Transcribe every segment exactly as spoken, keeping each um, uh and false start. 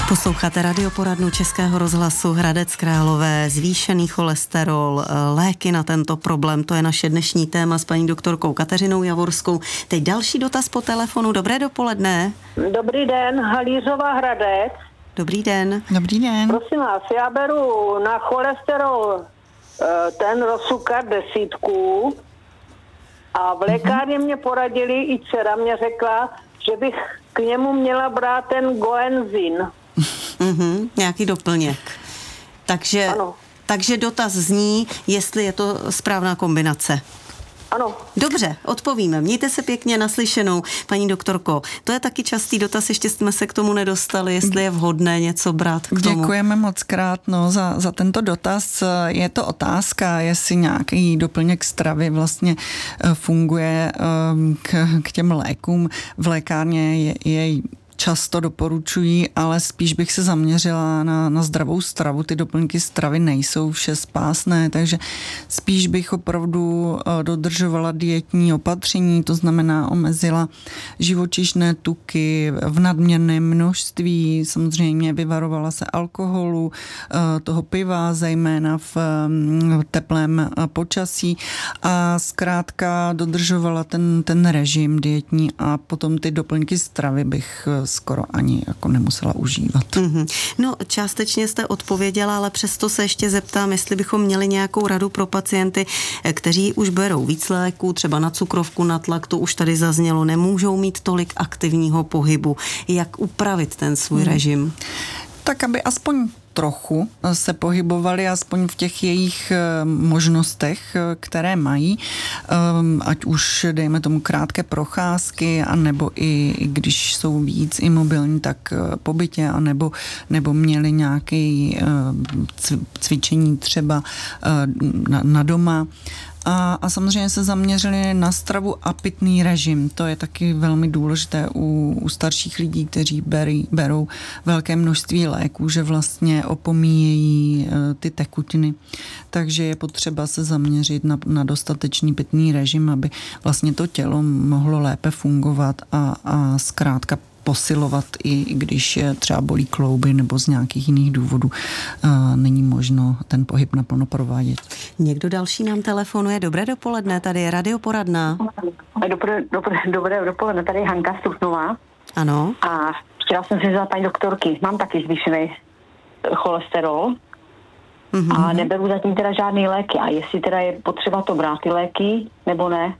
Posloucháte radioporadnu Českého rozhlasu Hradec Králové. Zvýšený cholesterol, léky na tento problém, to je naše dnešní téma s paní doktorkou Kateřinou Javorskou. Teď další dotaz po telefonu. Dobré dopoledne. Dobrý den, Halířova Hradec. Dobrý den. Dobrý den. Prosím vás, já beru na cholesterol ten Rosukar desítku a v lékárně mě poradili, i dcera mě řekla, že bych k němu měla brát ten Goenzin. Mm-hmm, nějaký doplněk. Takže, takže dotaz zní, jestli je to správná kombinace. Ano. Dobře, odpovíme. Mějte se pěkně, naslyšenou, paní doktorko. To je taky častý dotaz, ještě jsme se k tomu nedostali, jestli je vhodné něco brát k tomu. Děkujeme moc krát no, za, za tento dotaz. Je to otázka, jestli nějaký doplněk stravy vlastně funguje k, k těm lékům. V lékárně je, je často doporučují, ale spíš bych se zaměřila na, na zdravou stravu. Ty doplňky stravy nejsou vše spásné, takže spíš bych opravdu dodržovala dietní opatření, to znamená omezila živočišné tuky v nadměrném množství, samozřejmě vyvarovala se alkoholu, toho piva, zejména v teplém počasí a zkrátka dodržovala ten, ten režim dietní a potom ty doplňky stravy bych skoro ani jako nemusela užívat. Mm-hmm. No, částečně jste odpověděla, ale přesto se ještě zeptám, jestli bychom měli nějakou radu pro pacienty, kteří už berou víc léků, třeba na cukrovku, na tlak, to už tady zaznělo, nemůžou mít tolik aktivního pohybu. Jak upravit ten svůj hmm. režim? Tak, aby aspoň trochu se pohybovali aspoň v těch jejich možnostech, které mají, ať už dejme tomu krátké procházky, anebo i když jsou víc imobilní, tak po bytě, anebo nebo měli nějaké cvičení třeba na, na doma. A, a samozřejmě se zaměřili na stravu a pitný režim. To je taky velmi důležité u, u starších lidí, kteří berí, berou velké množství léků, že vlastně opomíjejí e, ty tekutiny. Takže je potřeba se zaměřit na, na dostatečný pitný režim, aby vlastně to tělo mohlo lépe fungovat a, a zkrátka posilovat, i když třeba bolí klouby nebo z nějakých jiných důvodů uh, není možno ten pohyb naplno provádět. Někdo další nám telefonuje. Dobré dopoledne, tady je radioporadna. Dobré, dobré, dobré dopoledne, tady je Hanka Stupnová. Ano. A chtěla jsem si zeptat paní doktorky, mám taky zvýšený cholesterol mm-hmm. a neberu zatím teda žádný léky. A jestli teda je potřeba to brát ty léky, nebo ne?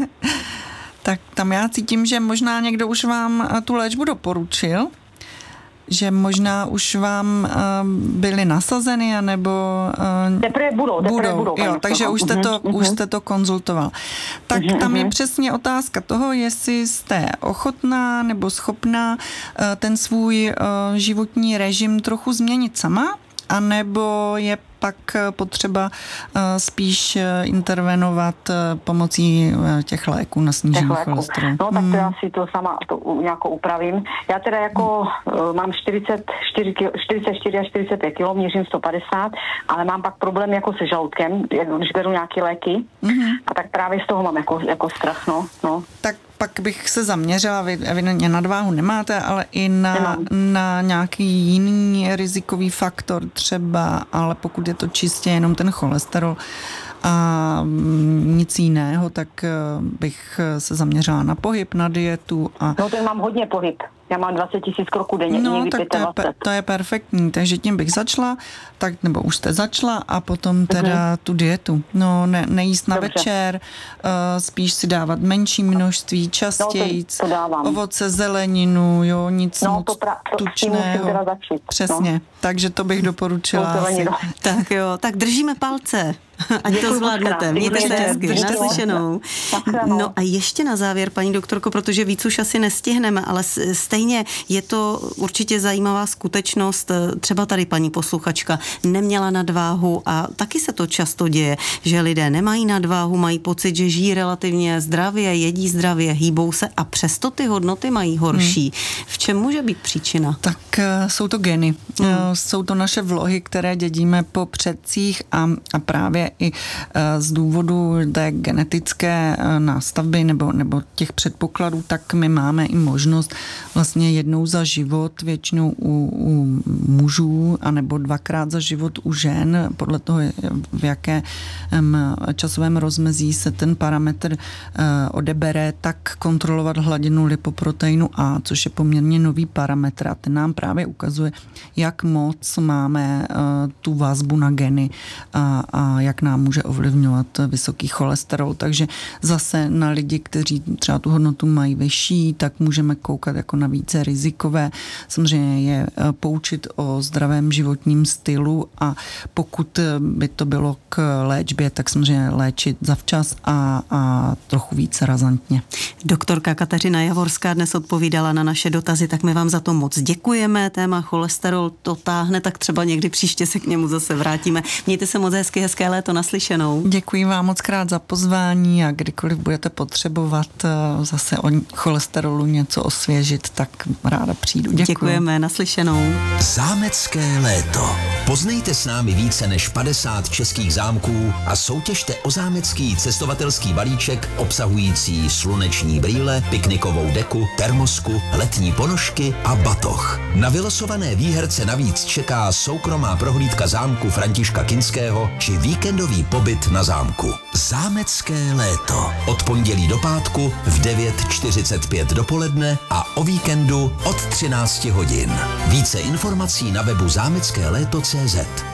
Tak tam já cítím, že možná někdo už vám tu léčbu doporučil, že možná už vám uh, byly nasazeny, anebo uh, teprve budou, teprve budou. Jo, takže už jste, to, uh-huh. už jste to konzultoval. Tak uh-huh. tam je přesně otázka toho, jestli jste ochotná nebo schopná uh, ten svůj uh, životní režim trochu změnit sama, anebo je pak potřeba spíš intervenovat pomocí těch léků na snížení cholesterolu. No tak to já si to sama to nějakou upravím. Já teda jako hmm. mám čtyřicet čtyři, čtyřicet čtyři až čtyřicet pět kilo, měřím sto padesát, ale mám pak problém jako se žaludkem, když beru nějaké léky hmm. a tak právě z toho mám jako, jako strach, no. no. Tak pak bych se zaměřila, vy evidentně nadváhu nemáte, ale i na, na nějaký jiný rizikový faktor třeba, ale pokud je to čistě jenom ten cholesterol a nic jiného, tak bych se zaměřila na pohyb, na dietu. A... No ten mám hodně pohyb. Já mám dvacet tisíc kroků denně, no, někdy tak dvacet pět. To je, to je perfektní, takže tím bych začala, tak, nebo už jste začala a potom teda uh-huh. tu dietu. No, ne, nejíst na Dobře. večer, uh, spíš si dávat menší množství, častějíc, no, to, to ovoce, zeleninu, jo, nic no, moc to pra, to, tučného. Začít, Přesně, no. takže to bych doporučila asi. Tak jo, tak držíme palce. Ať to zvládnete. Mějte se hezky. Naslyšenou. No a ještě na závěr, paní doktorko, protože víc už asi nestihneme, ale stejně je to určitě zajímavá skutečnost. Třeba tady paní posluchačka neměla nadváhu a taky se to často děje, že lidé nemají nadváhu, mají pocit, že žijí relativně zdravě, jedí zdravě, hýbou se a přesto ty hodnoty mají horší. Hmm. V čem může být příčina? Tak jsou to geny. Hmm. Jsou to naše vlohy, které dědíme po předcích a, a právě i z důvodu té genetické nástavby nebo, nebo těch předpokladů, tak my máme i možnost vlastně jednou za život, většinou u, u mužů, anebo dvakrát za život u žen, podle toho, v jakém časovém rozmezí se ten parametr odebere, tak kontrolovat hladinu lipoproteinu A, což je poměrně nový parametr a ten nám právě ukazuje, jak moc máme tu vazbu na geny a, a jak nám může ovlivňovat vysoký cholesterol. Takže zase na lidi, kteří třeba tu hodnotu mají vyšší, tak můžeme koukat jako na více rizikové. Samozřejmě je poučit o zdravém životním stylu a pokud by to bylo k léčbě, tak samozřejmě léčit zavčas a, a trochu více razantně. Doktorka Kateřina Javorská dnes odpovídala na naše dotazy, tak my vám za to moc děkujeme. Téma cholesterol to táhne, tak třeba někdy příště se k němu zase vrátíme. Mějte se moc hezky, hezké léto, naslyšenou. Děkuji vám moc krát za pozvání a kdykoliv budete potřebovat zase o cholesterolu něco osvěžit, tak ráda přijdu. Děkuji. Děkujeme, naslyšenou. Zámecké léto. Poznejte s námi více než padesát českých zámků a soutěžte o zámecký cestovatelský balíček obsahující sluneční brýle, piknikovou deku, termosku, letní ponožky a batoh. Na vylosované výherce navíc čeká soukromá prohlídka zámku Františka Kinského či víkendový pobyt na zámku. Zámecké léto. Od pondělí do pátku v devět čtyřicet pět dopoledne a o víkendu od třináct hodin. Více informací na webu zámecké léto tečka cé zet.